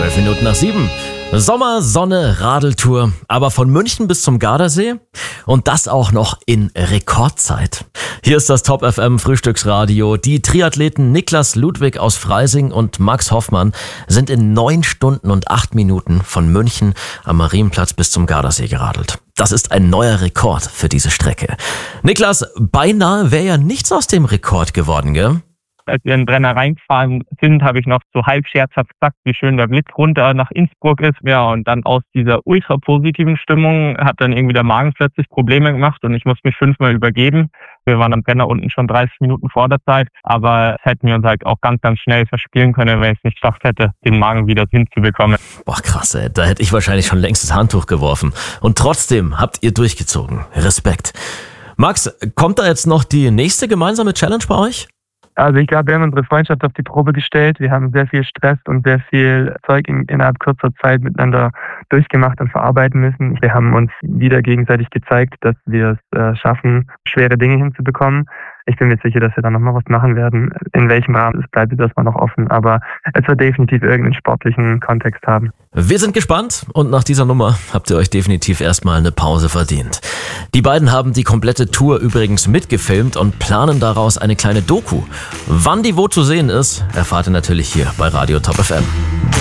12 Minuten nach 7. Sommer, Sonne, Radeltour, aber von München bis zum Gardasee und das auch noch in Rekordzeit. Hier ist das Top FM Frühstücksradio. Die Triathleten Niklas Ludwig aus Freising und Max Hoffmann sind in 9 Stunden und 8 Minuten von München am Marienplatz bis zum Gardasee geradelt. Das ist ein neuer Rekord für diese Strecke. Niklas, beinahe wäre ja nichts aus dem Rekord geworden, gell? Als wir in Brenner reingefahren sind, habe ich noch so halb scherzhaft gesagt, wie schön der Blick runter nach Innsbruck ist. Ja, und dann aus dieser ultra positiven Stimmung hat dann irgendwie der Magen plötzlich Probleme gemacht und ich musste mich 5-mal übergeben. Wir waren am Brenner unten schon 30 Minuten vor der Zeit, aber es hätten wir uns halt auch ganz, ganz schnell verspielen können, wenn ich es nicht geschafft hätte, den Magen wieder hinzubekommen. Boah, krass, ey. Da hätte ich wahrscheinlich schon längst das Handtuch geworfen. Und trotzdem habt ihr durchgezogen. Respekt. Max, kommt da jetzt noch die nächste gemeinsame Challenge bei euch? Also ich glaube, wir haben unsere Freundschaft auf die Probe gestellt. Wir haben sehr viel Stress und sehr viel Zeug innerhalb kurzer Zeit miteinander durchgemacht und verarbeiten müssen. Wir haben uns wieder gegenseitig gezeigt, dass wir es schaffen, schwere Dinge hinzubekommen. Ich bin mir sicher, dass wir da nochmal was machen werden. In welchem Rahmen, es bleibt jetzt erstmal noch offen, aber es wird definitiv irgendeinen sportlichen Kontext haben. Wir sind gespannt und nach dieser Nummer habt ihr euch definitiv erstmal eine Pause verdient. Die beiden haben die komplette Tour übrigens mitgefilmt und planen daraus eine kleine Doku. Wann die wo zu sehen ist, erfahrt ihr natürlich hier bei Radio Top FM.